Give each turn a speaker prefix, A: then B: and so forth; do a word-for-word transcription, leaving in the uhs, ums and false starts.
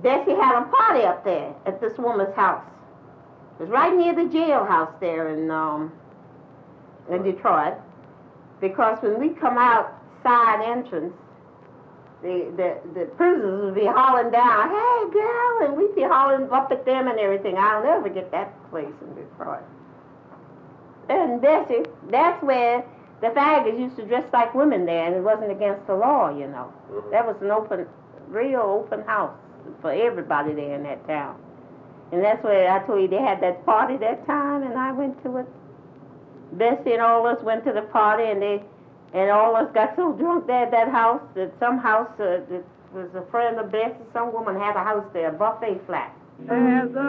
A: Bessie had a party up there at this woman's house. It was right near the jailhouse there in um, in Detroit. Because when we come out side entrance, the, the, the prisoners would be hollering down, "Hey, girl," and we'd be hollering up at them and everything. I'll never forget that place in Detroit. And Bessie, that's where the faggots used to dress like women there, and it wasn't against the law, you know. Mm-hmm. That was an open, real open house for everybody there in that town. And that's where I told you they had that party that time, and I went to it. Bessie and all of us went to the party, and they, and all of us got so drunk there at that house that some house uh, that was a friend of Bessie, some woman had a house there, a buffet flat. As